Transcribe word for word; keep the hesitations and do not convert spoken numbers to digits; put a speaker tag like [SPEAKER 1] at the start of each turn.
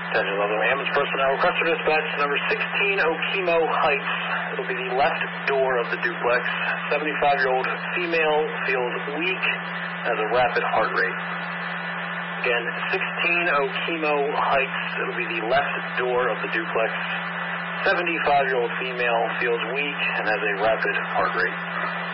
[SPEAKER 1] Attention level ambulance personnel. Request for dispatch number sixteen Okemo Heights. It'll be the left door of the duplex. seventy-five-year-old female feels weak, has a rapid heart rate. Again, sixteen Okemo Heights. It'll be the left door of the duplex. seventy-five-year-old female feels weak and has a rapid heart rate.